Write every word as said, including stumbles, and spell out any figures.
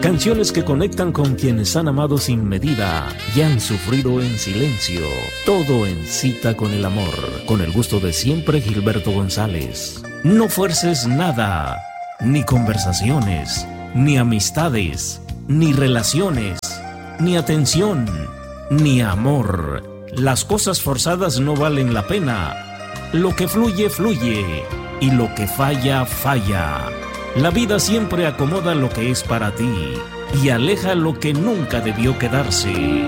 Canciones que conectan con quienes han amado sin medida y han sufrido en silencio. Todo en Cita con el Amor. Con el gusto de siempre, Gilberto González. No fuerces nada, ni conversaciones, ni amistades, ni relaciones, ni atención, ni amor. Las cosas forzadas no valen la pena. Lo que fluye, fluye, y lo que falla, falla. La vida siempre acomoda lo que es para ti y aleja lo que nunca debió quedarse.